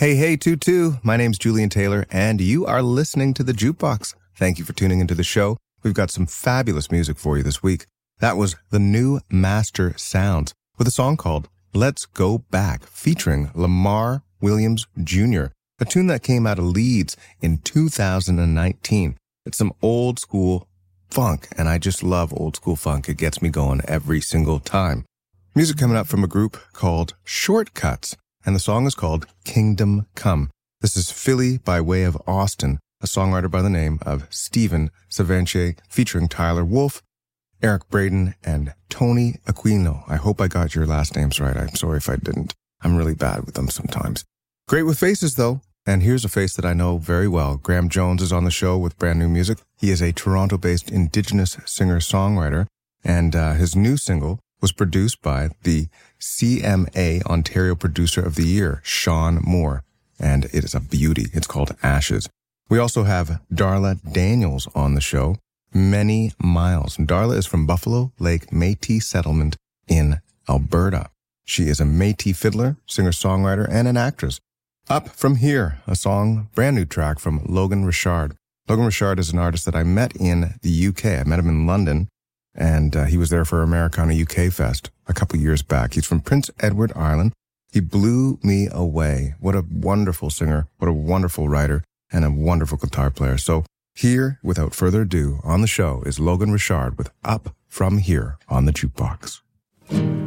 Hey, hey, Tutu. My name's Julian Taylor, and you are listening to The Jukebox. Thank you for tuning into the show. We've got some fabulous music for you this week. That was the new Master Sounds with a song called Let's Go Back, featuring Lamar Williams Jr., a tune that came out of Leeds in 2019. It's some old school funk, and I just love old school funk. It gets me going every single time. Music coming up from a group called Shortcuts, and the song is called Kingdom Come. This is Philly by way of Austin, a songwriter by the name of Stephen Savanche, featuring Tyler Wolf, Eric Braden, and Tony Aquino. I hope I got your last names right. I'm sorry if I didn't. I'm really bad with them sometimes. Great with faces, though. And here's a face that I know very well. Graham Jones is on the show with brand new music. He is a Toronto-based Indigenous singer-songwriter, and his new single was produced by the CMA Ontario Producer of the Year, Sean Moore, and it is a beauty. It's called Ashes. We also have Darla Daniels on the show, Many Miles. Darla is from Buffalo Lake Métis Settlement in Alberta. She is a Métis fiddler, singer-songwriter, and an actress. Up From Here, a song, brand new track from Logan Richard. Logan Richard is an artist that I met in the UK. I met him in London, and he was there for Americana UK Fest a couple years back. He's from Prince Edward Island. He blew me away. What a wonderful singer, what a wonderful writer, and a wonderful guitar player. So here, without further ado, on the show is Logan Richard with Up From Here on the Jukebox.